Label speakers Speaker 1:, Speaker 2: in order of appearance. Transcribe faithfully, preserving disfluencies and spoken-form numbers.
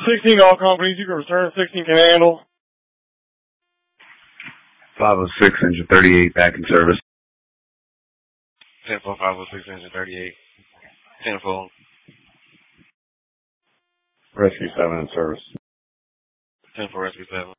Speaker 1: sixteen all companies, you can return sixteen can handle.
Speaker 2: five oh six, engine thirty-eight, back in service.
Speaker 3: ten four, five oh six, engine thirty-eight. ten four.
Speaker 1: Rescue seven in service.
Speaker 3: ten four, rescue seven.